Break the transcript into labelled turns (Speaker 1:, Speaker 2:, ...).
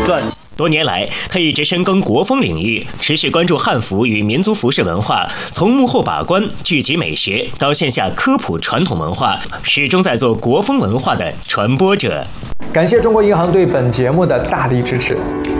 Speaker 1: 段。
Speaker 2: 多年来，他一直深耕国风领域，持续关注汉服与民族服饰文化，从幕后把关、聚集美学，到线下科普传统文化，始终在做国风文化的传播者。
Speaker 3: 感谢中国银行对本节目的大力支持。